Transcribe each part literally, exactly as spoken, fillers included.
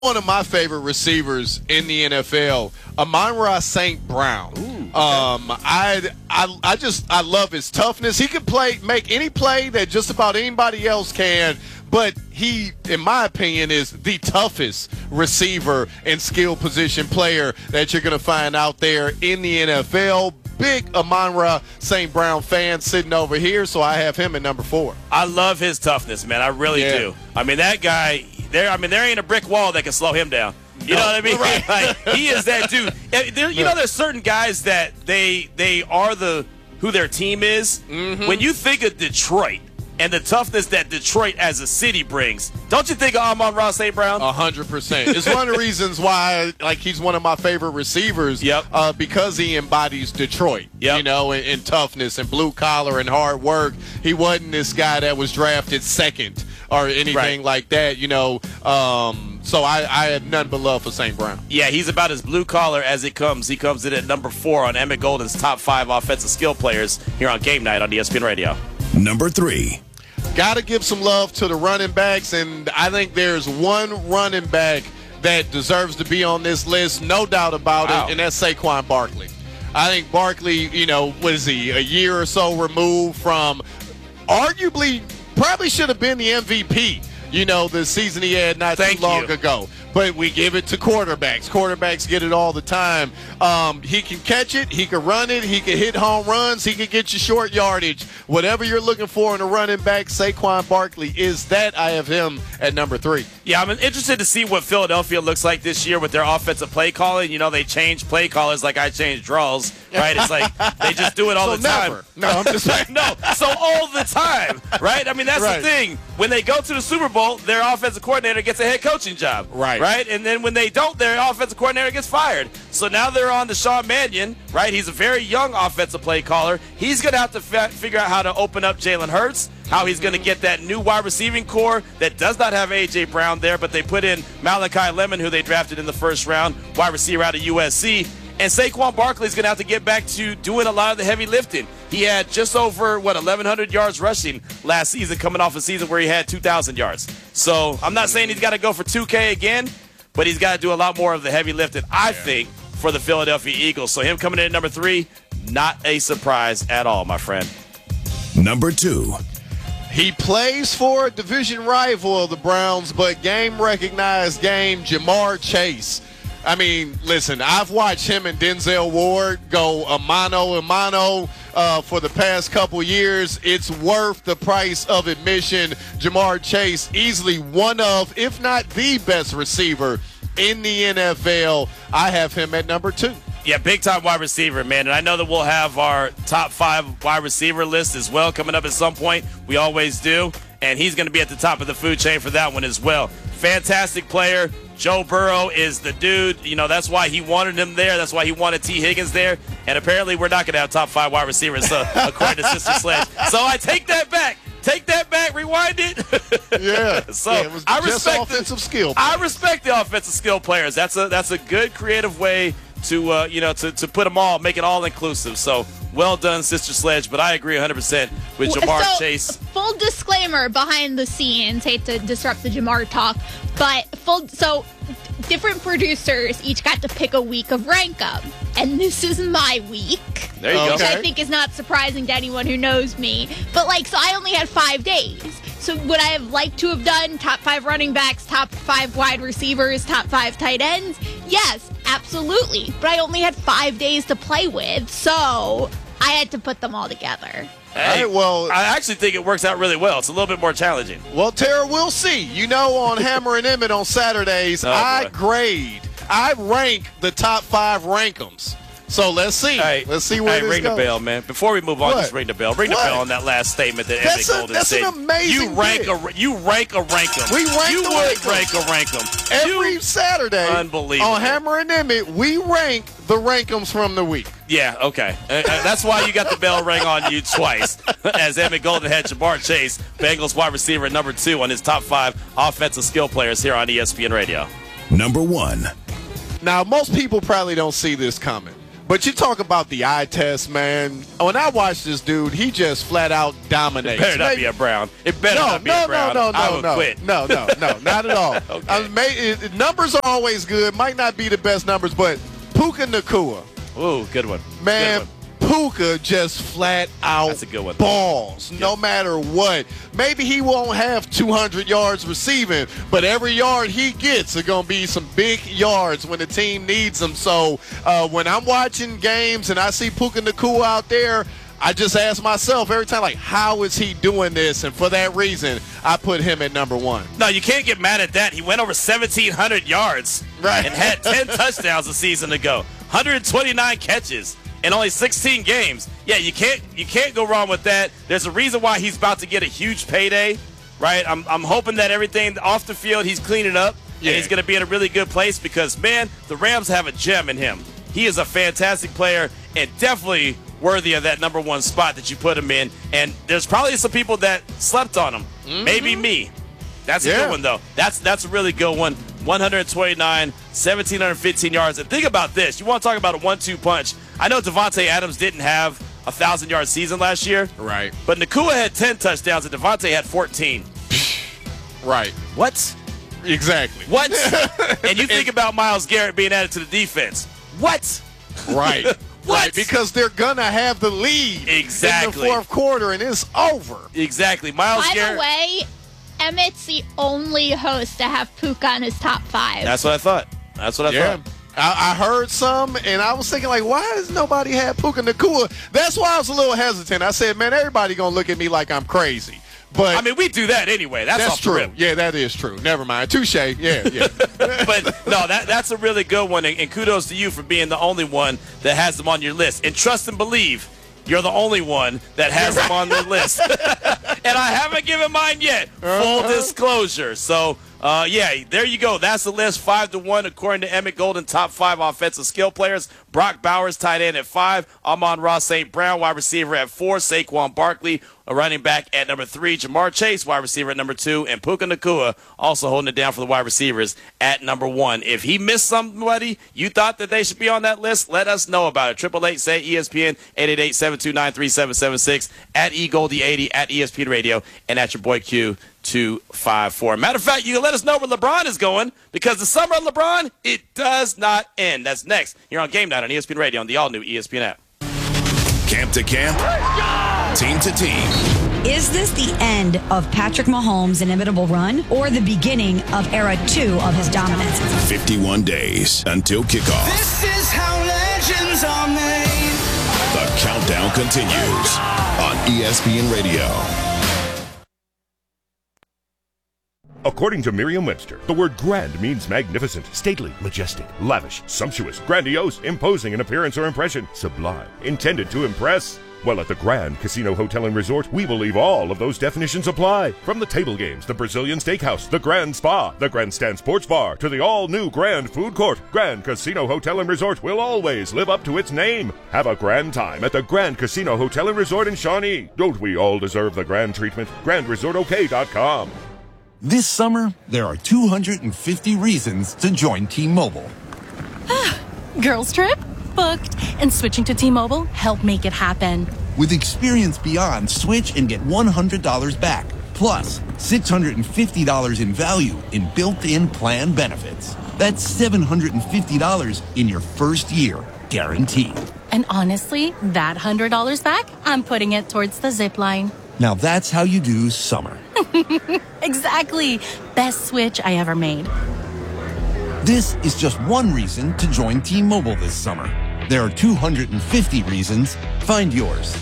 One of my favorite receivers in the N F L, Amon-Ra Saint Brown. Ooh, okay. Um, I, I, I just I love his toughness. He can play, make any play that just about anybody else can. But he, in my opinion, is the toughest receiver and skill position player that you're going to find out there in the N F L. Big Amon-Ra Saint Brown fan sitting over here, so I have him at number four. I love his toughness, man. I really Yeah. do. I mean, that guy, there. I mean, there ain't a brick wall that can slow him down. You No, know what I mean? right. Like, he is that dude. And there, you know, there's certain guys that they they are the who their team is. Mm-hmm. When you think of Detroit and the toughness that Detroit as a city brings, don't you think of Amon-Ra Saint Brown? A hundred percent. It's one of the reasons why, like, he's one of my favorite receivers. Yep. Uh, because he embodies Detroit. Yep. You know, in, in toughness and blue collar and hard work. He wasn't this guy that was drafted second or anything Right. like that. You know, um, so I, I have none but love for Saint Brown. Yeah, he's about as blue collar as it comes. He comes in at number four on Emmett Golden's top five offensive skill players here on Game Night on E S P N Radio. Number three. Got to give some love to the running backs, and I think there's one running back that deserves to be on this list, no doubt about Wow. it, and that's Saquon Barkley. I think Barkley, you know, what is he, a year or so removed from arguably probably should have been the M V P, you know, the season he had not Thank too long you. ago. But we give it to quarterbacks. Quarterbacks get it all the time. Um, he can catch it. He can run it. He can hit home runs. He can get you short yardage. Whatever you're looking for in a running back, Saquon Barkley is that. I have him at number three. Yeah, I'm interested to see what Philadelphia looks like this year with their offensive play calling. You know, they change play callers like I change draws, right? It's like they just do it all So the time. never. No, I'm just saying. No, so all the time, right? I mean, that's Right. the thing. When they go to the Super Bowl, their offensive coordinator gets a head coaching job. Right. Right? And then when they don't, their offensive coordinator gets fired. So now they're on to Sean Mannion, right? He's a very young offensive play caller. He's going to have to fa- figure out how to open up Jalen Hurts, how he's going to get that new wide receiving core that does not have A J. Brown there, but they put in Malachi Lemon, who they drafted in the first round, wide receiver out of U S C. And Saquon Barkley is going to have to get back to doing a lot of the heavy lifting. He had just over, what, eleven hundred yards rushing last season, coming off a season where he had two thousand yards. So I'm not saying he's got to go for two K again, but he's got to do a lot more of the heavy lifting, I think, for the Philadelphia Eagles. So him coming in at number three, not a surprise at all, my friend. Number two. He plays for a division rival of the Browns, but game-recognized game, Jamar Chase. I mean, listen, I've watched him and Denzel Ward go a mano a mano uh, for the past couple years. It's worth the price of admission. Jamar Chase, easily one of, if not the best receiver in the N F L. I have him at number two. Yeah, big-time wide receiver, man. And I know that we'll have our top five wide receiver list as well coming up at some point. We always do. And he's going to be at the top of the food chain for that one as well. Fantastic player. Joe Burrow is the dude. You know, that's why he wanted him there. That's why he wanted T. Higgins there. And apparently we're not going to have top five wide receivers, so, according to Sister Sledge. So I take that back. Take that back. Rewind it. Yeah. So yeah, it was I just respect offensive the, skill. I respect the offensive skill players. That's a that's a good creative way to uh, you know to, to put them all, make it all inclusive. So well done, Sister Sledge. But I agree one hundred percent with Jamar so, Chase. Full disclaimer behind the scenes. Hate to disrupt the Jamar talk, but full so different producers each got to pick a week of rank 'em, and this is my week. There you Okay. go. Which I think is not surprising to anyone who knows me. But, like, so I only had five days. So would I have liked to have done top five running backs, top five wide receivers, top five tight ends? Yes, absolutely. But I only had five days to play with, so I had to put them all together. Hey, All right, well- I actually think it works out really well. It's a little bit more challenging. Well, Tara, we'll see. You know, on Hammer and Emmett on Saturdays, Oh, I boy. grade, I rank the top five rankums. So let's see. Hey, let's see where hey, this ring goes. the bell, man. Before we move on, What? just ring the bell. Ring What? the bell on that last statement that That's Emmett a- Golden that's said. an amazing you rank bit. a you rank a rank 'em. We rank you the would rank 'em. rank a rank 'em. Every You- Saturday Unbelievable. on Hammer and Emmett, we rank the rankums from the week. Yeah, okay. Uh, uh, that's why you got the bell ring on you twice. As Emmett Golden had Jamar Chase, Bengals wide receiver at number two on his top five offensive skill players here on E S P N Radio. Number one. Now, most people probably don't see this coming. But you talk about the eye test, man. When I watch this dude, he just flat out dominates. It better not Maybe, be a Brown. It better no, not be no, a Brown. no, no, I no, will no, quit. no, no, no, not at all. Okay. I may, it, numbers are always good. Might not be the best numbers, but Puka Nacua, Ooh, good one. man. Good one. Puka just flat out That's a good one. balls, no Yep. matter what. Maybe he won't have two hundred yards receiving, but every yard he gets are going to be some big yards when the team needs them. So uh, when I'm watching games and I see Puka Nacua out there, I just ask myself every time, like, how is he doing this? And for that reason, I put him at number one. No, you can't get mad at that. He went over seventeen hundred yards Right. and had ten touchdowns a season ago, one hundred twenty-nine catches in only sixteen games. Yeah, you can't you can't go wrong with that. There's a reason why he's about to get a huge payday, right? I'm, I'm hoping that everything off the field he's cleaning up, Yeah. and he's going to be in a really good place because, man, the Rams have a gem in him. He is a fantastic player and definitely worthy of that number one spot that you put him in. And there's probably some people that slept on him. Mm-hmm. Maybe me. That's a Yeah. good one, though. That's that's a really good one. one hundred twenty-nine, one thousand seven hundred fifteen yards. And think about this. You want to talk about a one two punch. I know Devontae Adams didn't have a one thousand-yard season last year. Right. But Nacua had ten touchdowns and Devontae had fourteen. Right. What? Exactly. What? And you think about Myles Garrett being added to the defense. What? Right. What? Right, because they're going to have the lead Exactly. in the fourth quarter, and it's over. Exactly. Myles By Garrett. the way, Emmett's the only host to have Puka on his top five. That's what I thought. That's what I Yeah. thought. I, I heard some, and I was thinking, like, why has nobody had Puka Nacua? That's why I was a little hesitant. I said, man, everybody going to look at me like I'm crazy. But I mean, we do that anyway. That's, that's off the true. rip. Yeah, that is true. Never mind. Touche. Yeah, yeah. But no, that that's a really good one, and, and kudos to you for being the only one that has them on your list. And trust and believe, you're the only one that has them on their list. And I haven't given mine yet. Full Uh-huh. disclosure. So, uh, yeah, there you go. That's the list, five to one, according to Emmett Golden. Top five offensive skill players. Brock Bowers, tight end at five. Amon-Ra Saint Brown, wide receiver at four. Saquon Barkley, a running back at number three. Jamar Chase, wide receiver at number two. And Puka Nacua also holding it down for the wide receivers at number one. If he missed somebody you thought that they should be on that list, let us know about it. eight eight eight, S A Y, E S P N, eight eight eight, seven two nine, three seven seven six, at E Goldie eighty, at E S P N Radio, and at your boy Q two five four. Matter of fact, you can let us know where LeBron is going, because the summer of LeBron, it does not end. That's next here on Game Night on E S P N Radio on the all-new E S P N app. Camp to camp, team to team. Is this the end of Patrick Mahomes' inimitable run or the beginning of era two of his dominance? fifty-one days until kickoff. This is how legends are made. The countdown continues on E S P N Radio. According to Merriam-Webster, the word grand means magnificent, stately, majestic, lavish, sumptuous, grandiose, imposing in appearance or impression, sublime, intended to impress. Well, at the Grand Casino Hotel and Resort, we believe all of those definitions apply. From the table games, the Brazilian Steakhouse, the Grand Spa, the Grandstand Sports Bar, to the all-new Grand Food Court, Grand Casino Hotel and Resort will always live up to its name. Have a grand time at the Grand Casino Hotel and Resort in Shawnee. Don't we all deserve the grand treatment? grand resort o k dot com. This summer, there are two hundred fifty reasons to join T-Mobile. Girls trip? Booked. And switching to T-Mobile helped make it happen. With Experience Beyond, switch and get one hundred dollars back. Plus, six hundred fifty dollars in value in built-in plan benefits. That's seven hundred fifty dollars in your first year, guaranteed. And honestly, that one hundred dollars back, I'm putting it towards the zip line. Now that's how you do summer. Exactly. Best switch I ever made. This is just one reason to join T-Mobile this summer. There are two hundred fifty reasons. Find yours.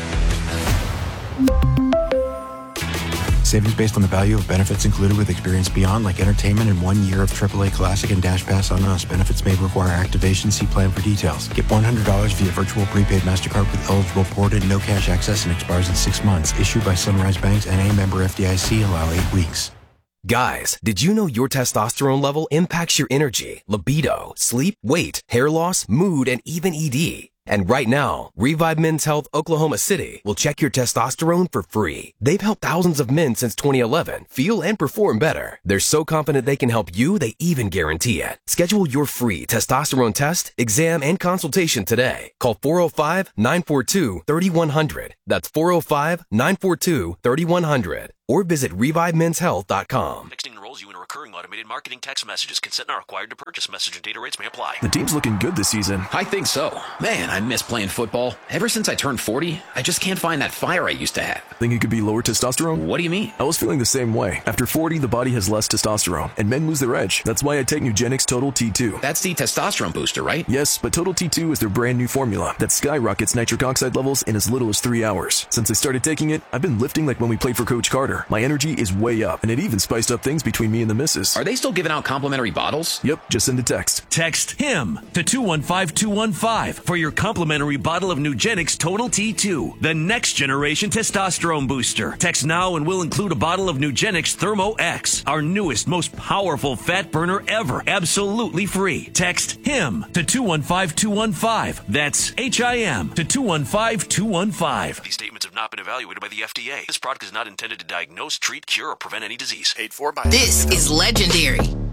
Savings based on the value of benefits included with Experience Beyond, like entertainment and one year of triple A Classic and Dash Pass on us. Benefits may require activation. See plan for details. Get one hundred dollars via virtual prepaid MasterCard with eligible port and no cash access, and expires in six months. Issued by Sunrise Banks, N A member F D I C. Allow eight weeks. Guys, did you know your testosterone level impacts your energy, libido, sleep, weight, hair loss, mood, and even E D? And right now, Revive Men's Health Oklahoma City will check your testosterone for free. They've helped thousands of men since twenty eleven feel and perform better. They're so confident they can help you, they even guarantee it. Schedule your free testosterone test, exam, and consultation today. Call four oh five, nine four two, three one zero zero. That's four oh five, nine four two, three one zero zero. Or visit revive men's health dot com. Texting enrolls you in recurring automated marketing text messages. Consent not required to purchase. Message and data rates may apply. The team's looking good this season. I think so. Man, I miss playing football. Ever since I turned forty, I just can't find that fire I used to have. Think it could be lower testosterone? What do you mean? I was feeling the same way. After forty, the body has less testosterone, and men lose their edge. That's why I take Nugenix Total T two. That's the testosterone booster, right? Yes, but Total T two is their brand new formula that skyrockets nitric oxide levels in as little as three hours. Since I started taking it, I've been lifting like when we played for Coach Carter. My energy is way up, and it even spiced up things between me and the missus. Are they still giving out complimentary bottles? Yep, just send a text. Text HIM to two one five two one five for your complimentary bottle of Nugenix Total T two, the next generation testosterone booster. Text now and we'll include a bottle of Nugenix Thermo X, our newest, most powerful fat burner ever, absolutely free. Text HIM to two one five two one five. That's H I M to two one five two one five. These statements have not been evaluated by the F D A. This product is not intended to diagnose, treat, cure, or prevent any disease. Paid for by This is legendary.